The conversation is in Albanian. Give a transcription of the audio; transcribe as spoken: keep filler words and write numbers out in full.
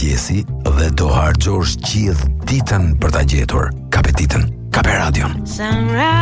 mëngjesi dhe do harxhosh gjithë ditën për ta gjetur. Kape ditën, kape radion. Sunrise